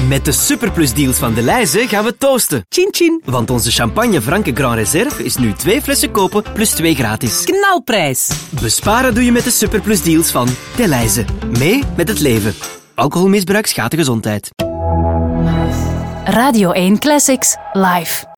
Met de superplusdeals van Delhaize gaan we toosten. Chin chin. Want onze champagne Franke Grand Reserve is nu 2 flessen kopen plus 2 gratis. Knalprijs. Besparen doe je met de superplusdeals van Delhaize. Mee met het leven. Alcoholmisbruik schaadt de gezondheid. Radio 1 Classics live.